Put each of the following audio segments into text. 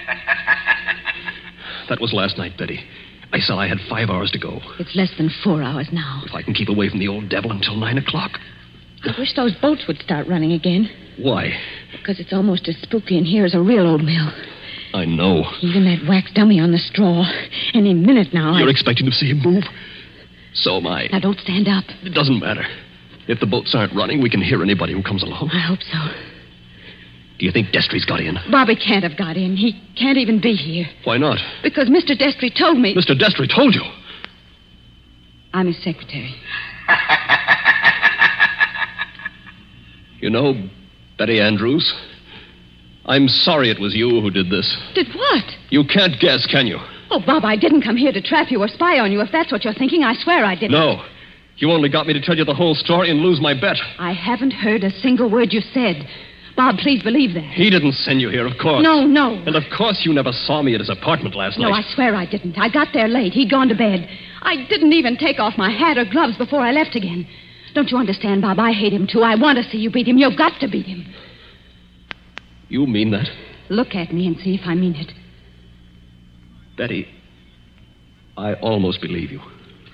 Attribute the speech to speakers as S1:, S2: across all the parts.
S1: That was last night, Betty. I said I had 5 hours to go.
S2: It's less than 4 hours now.
S1: If I can keep away from the old devil until 9 o'clock.
S2: I wish those boats would start running again.
S1: Why?
S2: Because it's almost as spooky in here as a real old mill.
S1: I know.
S2: Even that wax dummy on the straw. Any minute now.
S1: You're expecting to see him move? So am I.
S2: Now, don't stand up.
S1: It doesn't matter. If the boats aren't running, we can hear anybody who comes along.
S2: I hope so.
S1: Do you think Destry's got in?
S2: Bobby can't have got in. He can't even be here.
S1: Why not?
S2: Because Mr. Destry told me...
S1: Mr. Destry told you?
S2: I'm his secretary.
S1: You know, Betty Andrews, I'm sorry it was you who did this.
S2: Did what?
S1: You can't guess, can you?
S2: Oh, Bob, I didn't come here to trap you or spy on you. If that's what you're thinking, I swear I didn't.
S1: No. You only got me to tell you the whole story and lose my bet.
S2: I haven't heard a single word you said. Bob, please believe that.
S1: He didn't send you here, of course.
S2: No.
S1: And of course you never saw me at his apartment last night.
S2: No, I swear I didn't. I got there late. He'd gone to bed. I didn't even take off my hat or gloves before I left again. Don't you understand, Bob? I hate him, too. I want to see you beat him. You've got to beat him.
S1: You mean that?
S2: Look at me and see if I mean it.
S1: Betty, I almost believe you.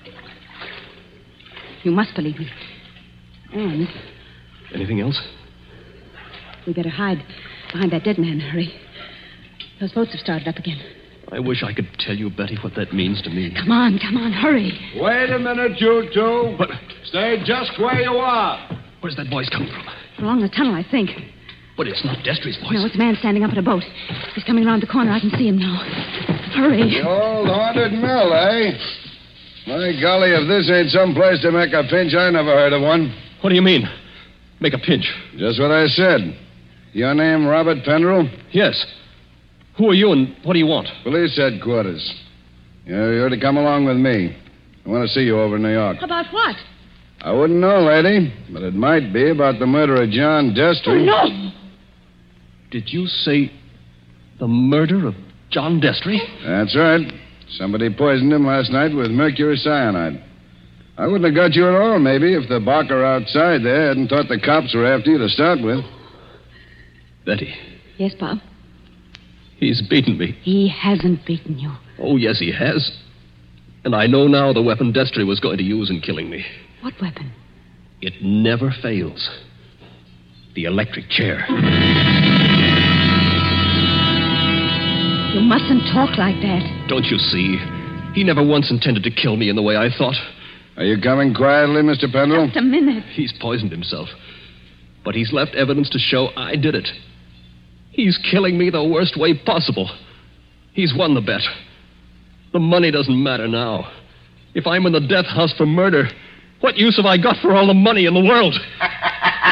S2: You must believe me. And
S1: anything else?
S2: we better hide behind that dead man. Hurry. Those boats have started up again.
S1: I wish I could tell you, Betty, what that means to me.
S2: Come on, hurry.
S3: Wait a minute, you two.
S1: What?
S3: Stay just where you are.
S1: Where's that voice coming from?
S2: Along the tunnel, I think.
S1: But it's not Destry's voice.
S2: No, it's a man standing up in a boat. He's coming around the corner. I can see him now. Hurry.
S3: The old haunted mill, eh? My golly, if this ain't some place to make a pinch, I never heard of one.
S1: What do you mean? Make a pinch?
S3: Just what I said. Your name, Robert Pendrell?
S1: Yes. Who are you and what do you want?
S3: Police headquarters. You're to come along with me. I want to see you over in New York.
S2: About what?
S3: I wouldn't know, lady, but it might be about the murder of John Destry.
S2: Oh, no!
S1: Did you say the murder of John Destry?
S3: That's right. Somebody poisoned him last night with mercury cyanide. I wouldn't have got you at all, maybe, if the barker outside there hadn't thought the cops were after you to start with.
S1: Betty.
S2: Yes, Bob?
S1: He's beaten me.
S2: He hasn't beaten you.
S1: Oh, yes, he has. And I know now the weapon Destry was going to use in killing me.
S2: What weapon?
S1: It never fails. The electric chair.
S2: You mustn't talk like that.
S1: Don't you see? He never once intended to kill me in the way I thought.
S3: Are you coming quietly, Mr. Pendrell?
S2: Just a minute.
S1: He's poisoned himself. But he's left evidence to show I did it. He's killing me the worst way possible. He's won the bet. The money doesn't matter now. If I'm in the death house for murder, what use have I got for all the money in the world?